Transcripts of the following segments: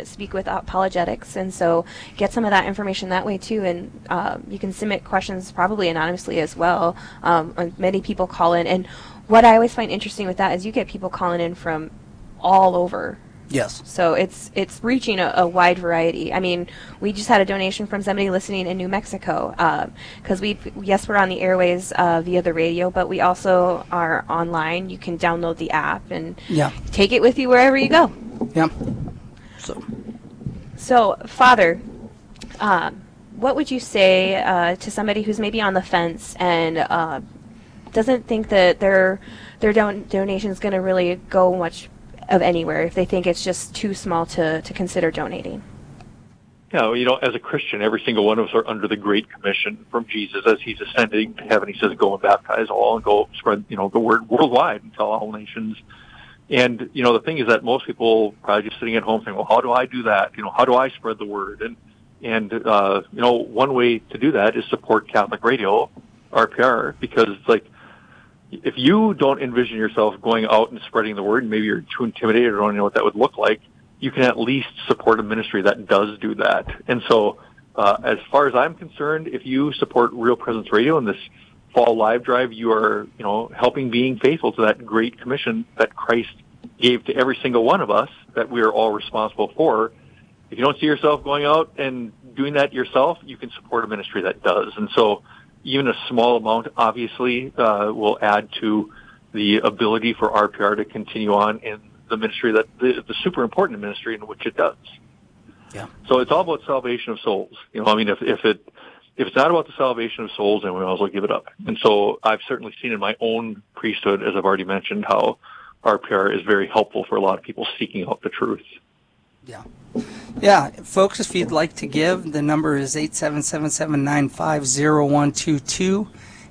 Speak with Apologetics, and so get some of that information that way too. And you can submit questions probably anonymously as well. Many people call in, and what I always find interesting with that is you get people calling in from all over. Yes. So it's reaching a wide variety. I mean, we just had a donation from somebody listening in New Mexico, because we're on the airways via the radio, but we also are online. You can download the app and take it with you wherever you go. Yeah. So Father, what would you say to somebody who's maybe on the fence and doesn't think that their donation is going to really go much of anywhere, if they think it's just too small to consider donating? Yeah, well, as a Christian, every single one of us are under the Great Commission from Jesus as he's ascending to heaven. He says, go and baptize all and go spread, the word worldwide and tell all nations. And, the thing is that most people probably just sitting at home saying, well, how do I do that? How do I spread the word? And one way to do that is support Catholic Radio, RPR, because it's like, if you don't envision yourself going out and spreading the word, and maybe you're too intimidated or don't know what that would look like, you can at least support a ministry that does do that. And so, as far as I'm concerned, if you support Real Presence Radio in this fall live drive, you are, helping being faithful to that great commission that Christ gave to every single one of us that we are all responsible for. If you don't see yourself going out and doing that yourself, you can support a ministry that does. And so, even a small amount, obviously, will add to the ability for RPR to continue on in the ministry that the super important ministry in which it does. Yeah. So it's all about salvation of souls. If it's not about the salvation of souls, then we might as well give it up. And so I've certainly seen in my own priesthood, as I've already mentioned, how RPR is very helpful for a lot of people seeking out the truth. Yeah. Yeah, folks, if you'd like to give, the number is 877-795-0122,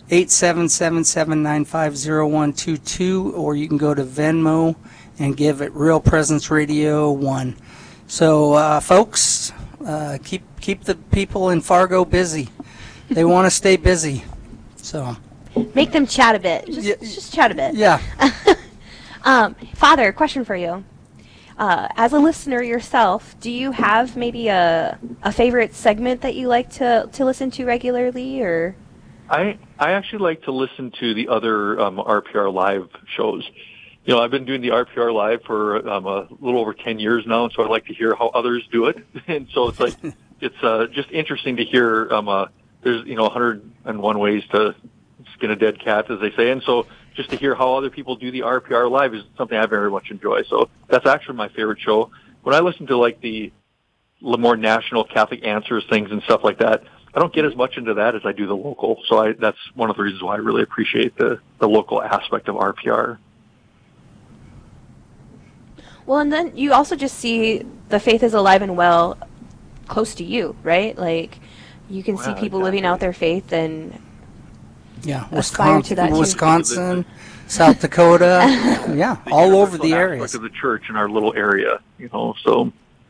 877-795-0122, or you can go to Venmo and give at Real Presence Radio 1. So, folks, keep the people in Fargo busy. They want to stay busy. So make them chat a bit. Just chat a bit. Yeah. Father, question for you. As a listener yourself, do you have maybe a favorite segment that you like to listen to regularly, or? I actually like to listen to the other RPR Live shows. I've been doing the RPR Live for a little over 10 years now, so I like to hear how others do it. And so it's like it's just interesting to hear. There's 101 ways to skin a dead cat, as they say, and so just to hear how other people do the RPR Live is something I very much enjoy. So that's actually my favorite show. When I listen to like the more national Catholic Answers things and stuff like that, I don't get as much into that as I do the local. So that's one of the reasons why I really appreciate the local aspect of RPR. Well, and then you also just see the faith is alive and well close to you, right? Like you can see people living out their faith and aspire to that Wisconsin, South Dakota, all over the areas of the church in our little area, so.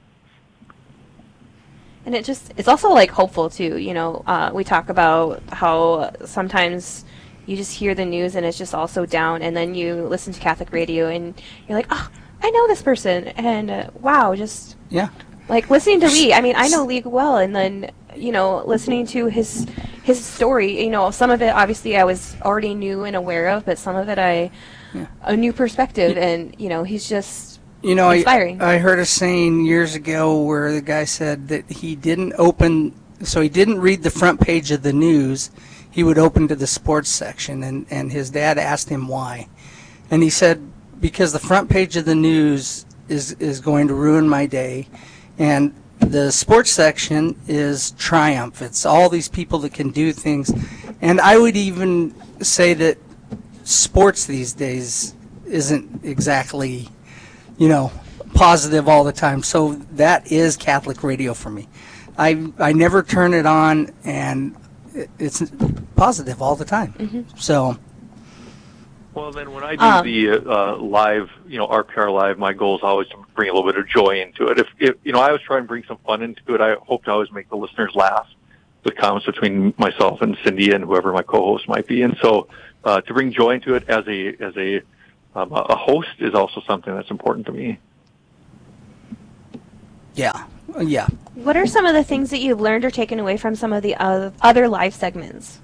And it's also like hopeful too, we talk about how sometimes you just hear the news and it's just all so down, and then you listen to Catholic radio and you're like, oh, I know this person, and wow, just like listening to Lee. I mean, I know Lee well, and then listening to his story. Some of it obviously I was already knew and aware of, but some of it a new perspective, and he's just inspiring. I heard a saying years ago where the guy said that he didn't read the front page of the news. He would open to the sports section, and his dad asked him why, and he said, because the front page of the news is going to ruin my day, and the sports section is triumph. It's all these people that can do things. And I would even say that sports these days isn't exactly, positive all the time. So that is Catholic radio for me. I never turn it on, and it's positive all the time. Mm-hmm. So. Well, then when I do the live, RPR Live, my goal is always to bring a little bit of joy into it. If I always try and bring some fun into it. I hope to always make the listeners laugh with comments between myself and Cindy and whoever my co-host might be. And so to bring joy into it as a host is also something that's important to me. Yeah, yeah. What are some of the things that you've learned or taken away from some of the other live segments?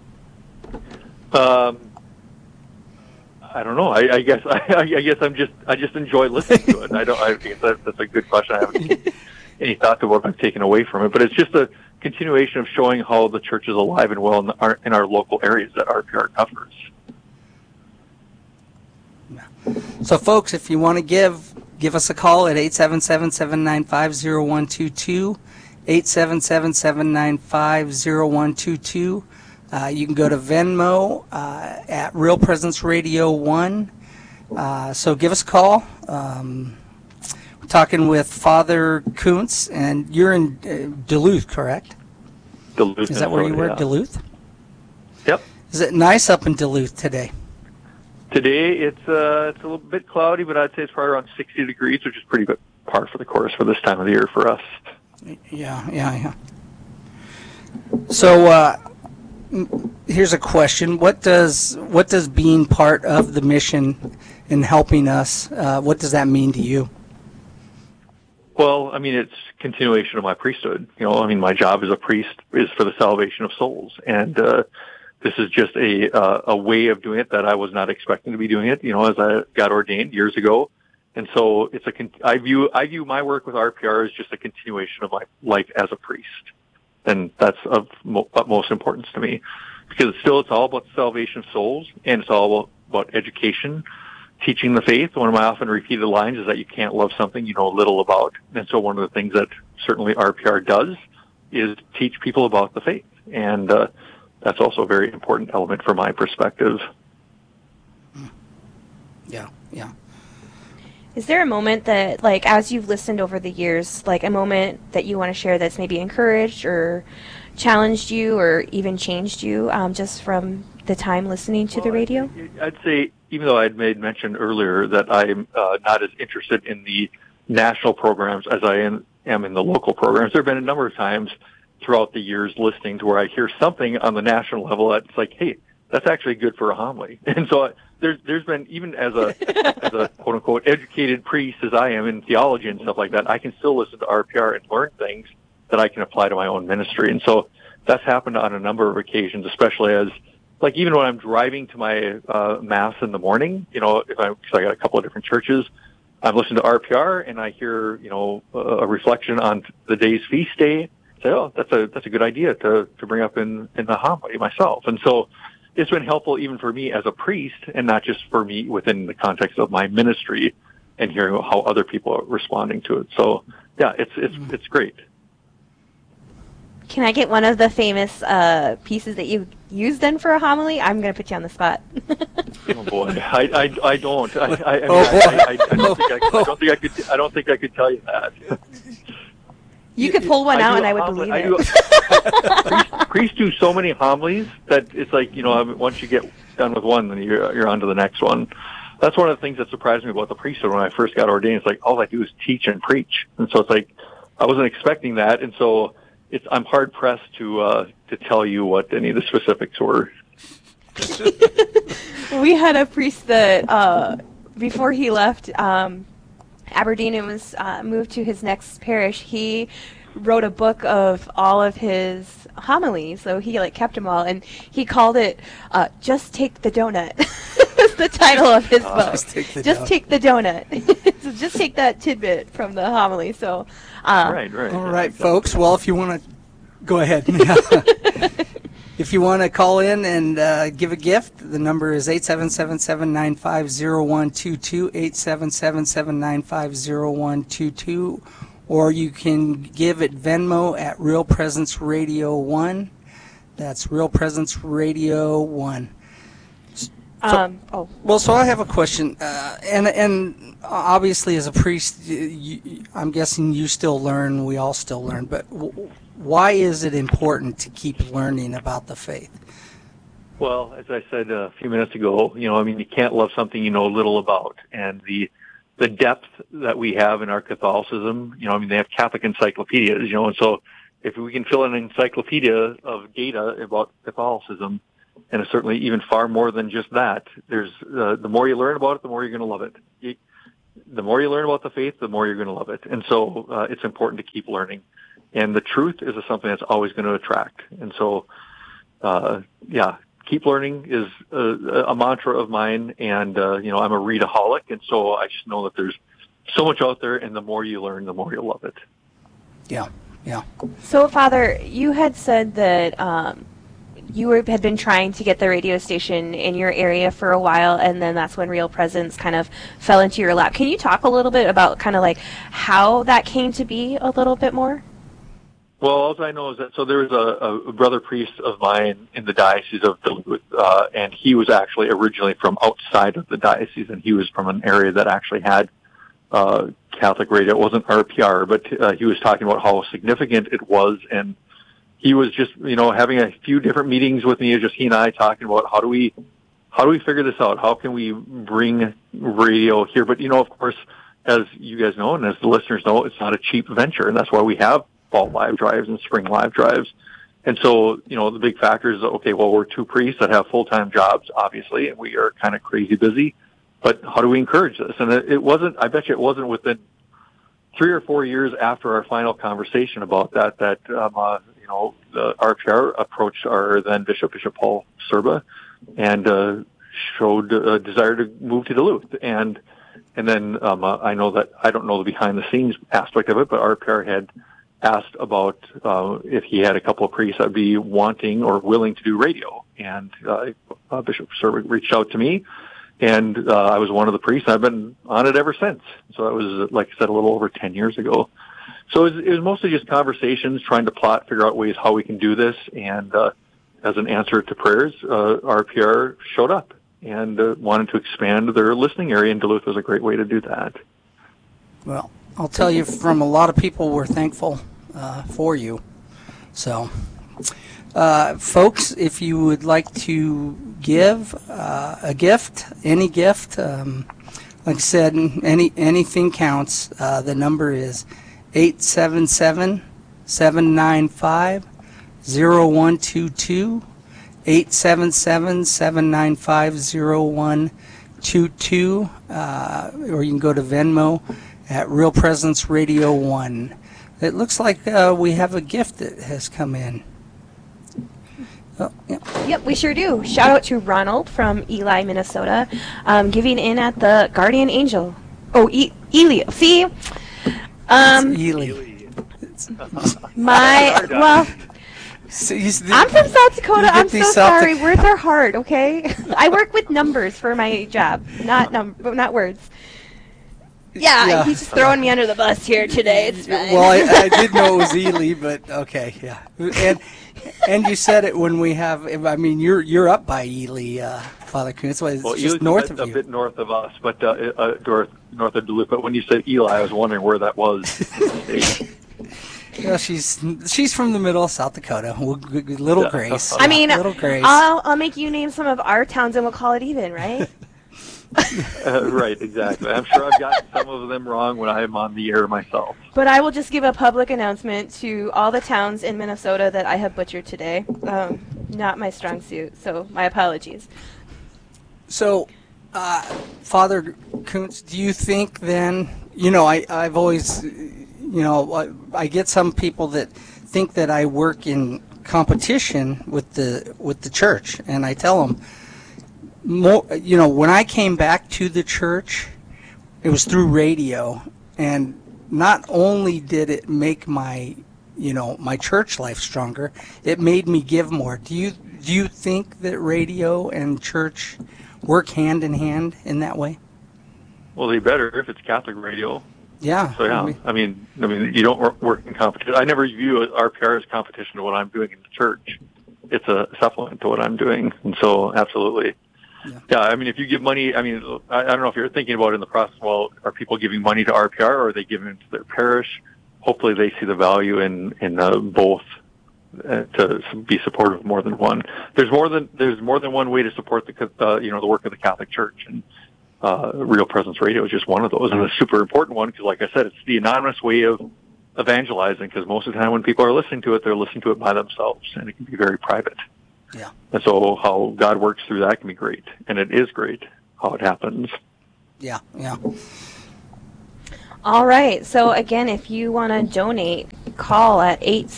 I don't know. I guess I just enjoy listening to it. I think that's a good question. I haven't any thought to what I've taken away from it, but it's just a continuation of showing how the church is alive and well in our local areas that RPR covers. So, folks, if you want to give us a call at 877-795-0122, 877-795-0122. You can go to Venmo at Real Presence Radio 1. So give us a call. We're talking with Father Kuntz, and you're in Duluth, correct? Duluth, is that where you were, yeah. Duluth? Yep. Is it nice up in Duluth today? Today it's a little bit cloudy, but I'd say it's probably around 60 degrees, which is pretty good par for the course for this time of the year for us. Yeah. So here's a question: What does being part of the mission and helping us, what does that mean to you? Well, I mean, it's continuation of my priesthood. My job as a priest is for the salvation of souls, and this is just a way of doing it that I was not expecting to be doing it. As I got ordained years ago, and so I view my work with RPR as just a continuation of my life as a priest, and that's of utmost importance to me, because it's all about the salvation of souls, and it's all about education, teaching the faith. One of my often repeated lines is that you can't love something you know little about, and so one of the things that certainly RPR does is teach people about the faith, and that's also a very important element from my perspective. Yeah. Is there a moment that, like, as you've listened over the years, like a moment that you want to share that's maybe encouraged or challenged you or even changed you just from the time listening to the radio? I'd say, even though I'd made mention earlier that I'm not as interested in the national programs as I am in the local programs, there have been a number of times throughout the years listening to where I hear something on the national level that's like, hey, that's actually good for a homily. And so there's been, even as a quote unquote educated priest as I am in theology and stuff like that, I can still listen to RPR and learn things that I can apply to my own ministry. And so that's happened on a number of occasions, especially as, like, even when I'm driving to my mass in the morning, because I got a couple of different churches, I'm listening to RPR and I hear, a reflection on the day's feast day. Say, oh, that's a good idea to bring up in the homily myself. And so it's been helpful even for me as a priest, and not just for me within the context of my ministry, and hearing how other people are responding to it. So yeah, it's great. Can I get one of the famous pieces that you used then for a homily? I'm going to put you on the spot. Oh boy, I don't. I don't think I could tell you that. You could pull one out and I would believe it. Priests do so many homilies that it's like, once you get done with one, then you're on to the next one. That's one of the things that surprised me about the priesthood when I first got ordained. It's like, all I do is teach and preach. And so it's like, I wasn't expecting that. And so I'm hard pressed to tell you what any of the specifics were. We had a priest that, before he left, Aberdeen and was moved to his next parish, he wrote a book of all of his homilies, so he kept them all, and he called it "Just Take the Donut." That's the title of his book. Just take the donut. So just take that tidbit from the homily. So right. All right, folks. Well, if you want to go ahead. If you want to call in and give a gift, the number is 877-795-0122, 877-795-0122, or you can give at Venmo at Real Presence Radio 1. That's Real Presence Radio 1. So I have a question, and obviously as a priest, I'm guessing you still learn, we all still learn, but why is it important to keep learning about the faith? Well, as I said a few minutes ago, you can't love something you know little about, and the depth that we have in our Catholicism, they have Catholic encyclopedias, and so if we can fill an encyclopedia of data about Catholicism, and it's certainly even far more than just that, there's the more you learn about it, the more you're going to love it. the more you learn about the faith, the more you're going to love it. And so it's important to keep learning. And the truth is something that's always going to attract. And so, keep learning is a mantra of mine. And, I'm a readaholic. And so I just know that there's so much out there, and the more you learn, the more you'll love it. Yeah, yeah. So, Father, you had said that you had been trying to get the radio station in your area for a while, and then that's when Real Presence kind of fell into your lap. Can you talk a little bit about kind of like how that came to be a little bit more? Well, all I know is that, so there was a brother priest of mine in the Diocese of Duluth, and he was actually originally from outside of the diocese, and he was from an area that actually had Catholic radio. It wasn't RPR, but he was talking about how significant it was, and he was just, having a few different meetings with me, just he and I talking about how do we figure this out? How can we bring radio here? But, of course, as you guys know, and as the listeners know, it's not a cheap venture, and that's why we have fall live drives and spring live drives. And so, the big factor is, okay, well, we're two priests that have full-time jobs, obviously, and we are kind of crazy busy. But how do we encourage this? And I bet you it wasn't within 3 or 4 years after our final conversation about that, the RPR approached our then Bishop Paul Serba, and showed a desire to move to Duluth. And then I know that, I don't know the behind-the-scenes aspect of it, but RPR had asked about if he had a couple of priests that would be wanting or willing to do radio. And Bishop Serba reached out to me, and I was one of the priests. I've been on it ever since. So that was, like I said, a little over 10 years ago. So it was mostly just conversations, trying to figure out ways how we can do this. And as an answer to prayers, RPR showed up and wanted to expand their listening area, and Duluth was a great way to do that. Well, I'll tell you, from a lot of people, we're thankful for you. So, folks, if you would like to give a gift, any gift, like I said, anything counts. The number is 877-795-0122, 877-795-0122, or you can go to Venmo at Real Presence Radio 1. It looks like we have a gift that has come in. Oh, yeah. Yep, we sure do. Shout out to Ronald from Ely, Minnesota, giving in at the Guardian Angel. Oh, Ely. See? It's Ely. Well, I'm from South Dakota. I'm so sorry. Words are hard, okay? I work with numbers for my job, not words. Yeah, he's just throwing me under the bus here today. It's fine. Well, I did know it was Ely, but okay, yeah. And you said it when we have. I mean, you're up by Ely, Father Kuntz. It's just Ely's north of you. A bit north of us, but north of Duluth. But when you said Ely, I was wondering where that was. Yeah, she's from the middle of South Dakota. Little Grace. I mean, Little Grace. I'll make you name some of our towns, and we'll call it even, right? Right, exactly. I'm sure I've gotten some of them wrong when I'm on the air myself. But I will just give a public announcement to all the towns in Minnesota that I have butchered today. Not my strong suit, so my apologies. So, Father Kuntz, do you think then, I've always, I get some people that think that I work in competition with the church, and I tell them, when I came back to the church, it was through radio, and not only did it make my church life stronger, it made me give more. Do you think that radio and church work hand in hand in that way? Well, they better if it's Catholic radio. Yeah. So yeah, I mean, you don't work in competition. I never view RPR as competition to what I'm doing in the church. It's a supplement to what I'm doing, and so absolutely. Yeah, I mean, if you give money, I don't know if you're thinking about it in the process, well, are people giving money to RPR or are they giving it to their parish? Hopefully they see the value in both to be supportive of more than one. There's more than one way to support the work of the Catholic Church, and Real Presence Radio is just one of those, and a super important one because, like I said, it's the anonymous way of evangelizing, because most of the time when people are listening to it, they're listening to it by themselves, and it can be very private. Yeah. And so how God works through that can be great. And it is great how it happens. Yeah, yeah. All right. So again, if you want to donate, call at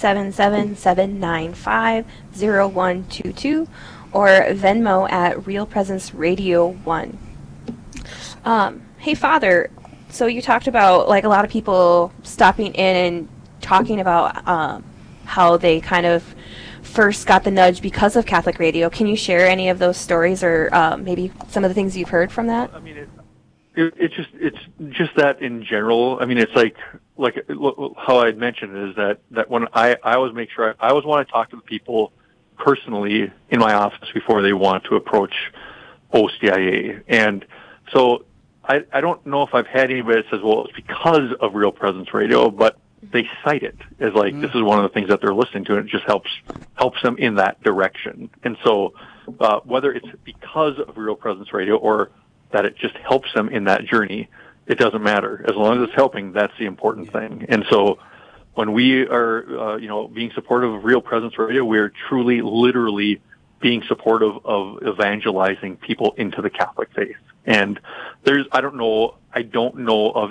877-795-0122 or Venmo at Real Presence Radio 1. Hey, Father, so you talked about like a lot of people stopping in and talking about how they kind of first got the nudge because of Catholic radio. Can you share any of those stories or maybe some of the things you've heard from that? I mean, it's just that in general. I mean, it's like how I mentioned is that when I always make sure I always want to talk to the people personally in my office before they want to approach OCIA. And so I don't know if I've had anybody that says, well, it's because of Real Presence Radio, but they cite it as like, this is one of the things that they're listening to, and it just helps them in that direction. And so, whether it's because of Real Presence Radio or that it just helps them in that journey, it doesn't matter. As long as it's helping, that's the important thing. And so, when we are, being supportive of Real Presence Radio, we're truly, literally being supportive of evangelizing people into the Catholic faith. And I don't know of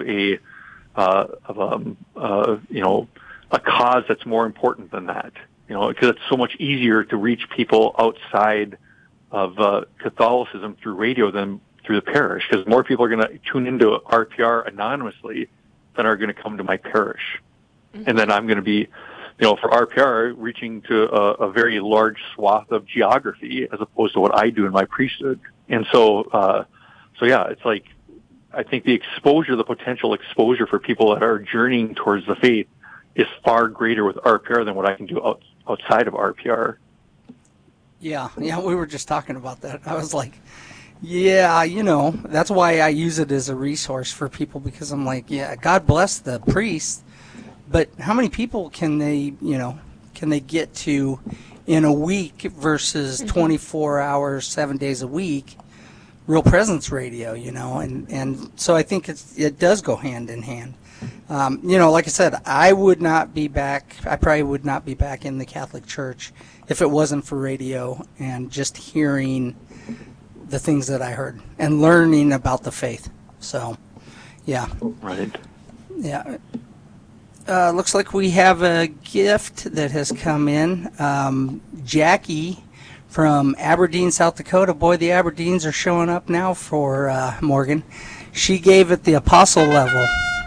a cause that's more important than that, because it's so much easier to reach people outside of Catholicism through radio than through the parish, because more people are going to tune into RPR anonymously than are going to come to my parish. Mm-hmm. And then I'm going to be, for RPR, reaching to a very large swath of geography as opposed to what I do in my priesthood. And so yeah, it's like, I think the potential exposure for people that are journeying towards the faith is far greater with RPR than what I can do outside of RPR. Yeah, we were just talking about that. I was like, yeah, that's why I use it as a resource for people, because I'm like, yeah, God bless the priest, but how many people can they get to in a week versus 24 hours, 7 days a week? Real Presence Radio, and so I think it does go hand in hand. Like I said, I probably would not be back in the Catholic Church if it wasn't for radio and just hearing the things that I heard and learning about the faith. So, yeah. Right. Yeah. Looks like we have a gift that has come in. Jackie from Aberdeen, South Dakota. Boy, the Aberdeens are showing up now for Morgan. She gave it the apostle level.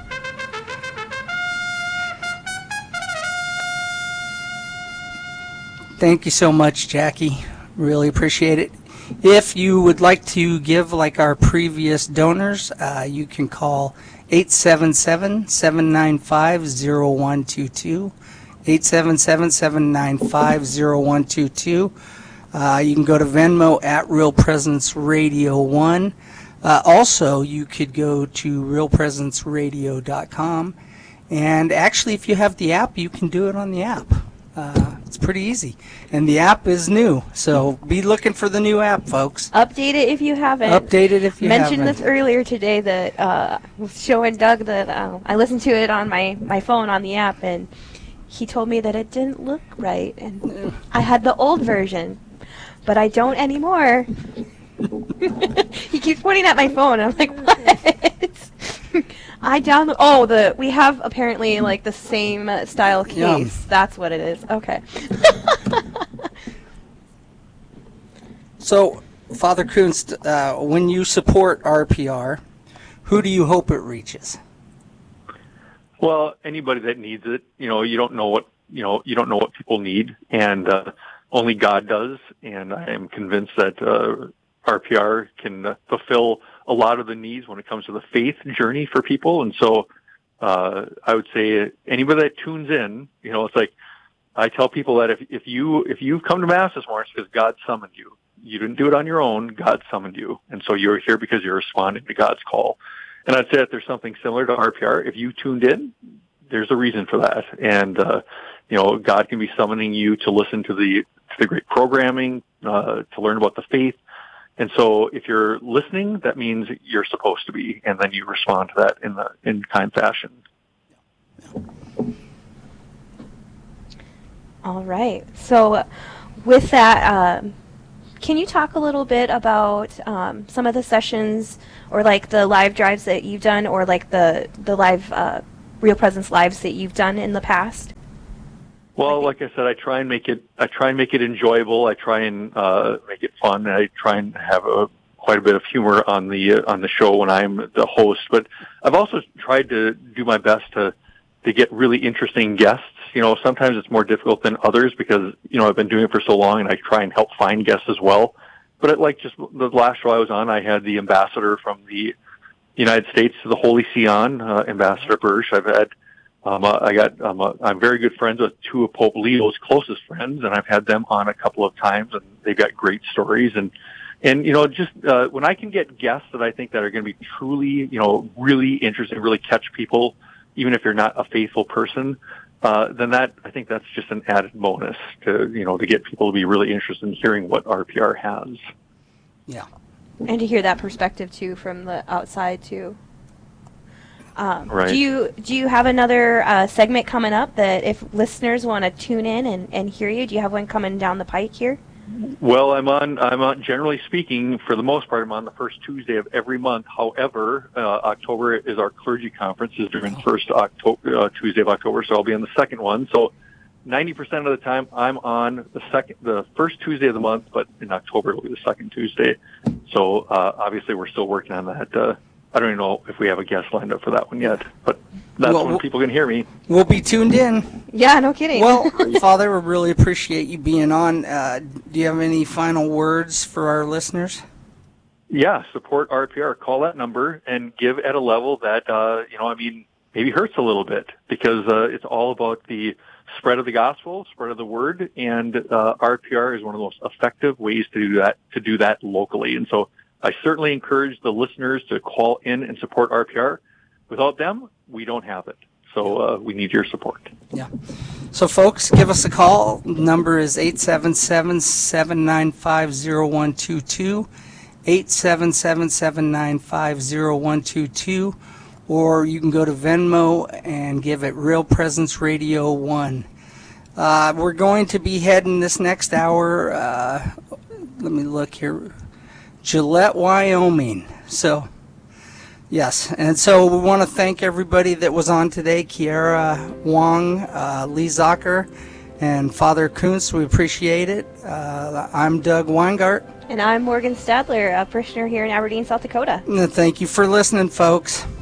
Thank you so much, Jackie. Really appreciate it. If you would like to give like our previous donors, you can call 877-795-0122. 877-795-0122. You can go to Venmo at Real Presence Radio 1. Also, you could go to realpresenceradio.com. And actually, if you have the app, you can do it on the app. It's pretty easy. And the app is new, so be looking for the new app, folks. Update it if you haven't. Update it if you mentioned haven't. This earlier today that I was showing Doug that I listened to it on my phone on the app, and he told me that it didn't look right. And I had the old version, but I don't anymore. He keeps pointing at my phone, and I'm like, what? I download. We have apparently like the same style case. Yum. That's what it is. Okay. So, Father Kunst, when you support RPR, who do you hope it reaches? Well, anybody that needs it. You don't know what people need, and only God does. And I am convinced that RPR can fulfill a lot of the needs when it comes to the faith journey for people. And so I would say anybody that tunes in, it's like I tell people that if you've come to Mass this morning, it's because God summoned you. You didn't do it on your own. God summoned you. And so you're here because you're responding to God's call. And I'd say that there's something similar to RPR. If you tuned in, there's a reason for that. And, God can be summoning you to listen to the great programming, to learn about the faith. And so if you're listening, that means you're supposed to be, and then you respond to that in kind fashion. All right. So with that, can you talk a little bit about some of the sessions or like the live drives that you've done, or like the live Real Presence lives that you've done in the past? Well, like I said, I try and make it enjoyable. I try and make it fun. I try and have quite a bit of humor on the show when I'm the host. But I've also tried to do my best to get really interesting guests. You know, sometimes it's more difficult than others because, you know, I've been doing it for so long, and I try and help find guests as well. But like just the last show I was on, I had the ambassador from the United States to the Holy See on, Ambassador Bursch. I've had, I'm very good friends with two of Pope Leo's closest friends, and I've had them on a couple of times, and they've got great stories. And you know, just when I can get guests that I think that are going to be truly, you know, really interesting, really catch people, even if you're not a faithful person, then I think that's just an added bonus to, you know, to get people to be really interested in hearing what RPR has. Yeah. And to hear that perspective too from the outside too. Right. Do you have another segment coming up that if listeners want to tune in and hear you? Do you have one coming down the pike here? Well, I'm on, generally speaking, for the most part, I'm on the first Tuesday of every month. However, October is our clergy conference, is during the first Tuesday of October, so I'll be on the second one. So 90% of the time I'm on the first Tuesday of the month, but in October it'll be the second Tuesday. So obviously we're still working on that. I don't even know if we have a guest lined up for that one yet, but that's when people can hear me. We'll be tuned in. Yeah, no kidding. Well, Father, we really appreciate you being on. Do you have any final words for our listeners? Yeah, support RPR. Call that number and give at a level that, you know, I mean, maybe hurts a little bit, because it's all about the spread of the gospel, spread of the word, and RPR is one of the most effective ways to do that locally. And so I certainly encourage the listeners to call in and support RPR. Without them, we don't have it. So we need your support. Yeah. So, folks, give us a call. The number is 877-795-0122, 877-795-0122, or you can go to Venmo and give it Real Presence Radio 1. We're going to be heading this next hour, let me look here, Gillette, Wyoming. So, yes, and so we want to thank everybody that was on today, Kiara Wong, Lee Zocker, and Father Kuntz. We appreciate it. I'm Doug Weingart. And I'm Morgan Stadler, a parishioner here in Aberdeen, South Dakota. And thank you for listening, folks.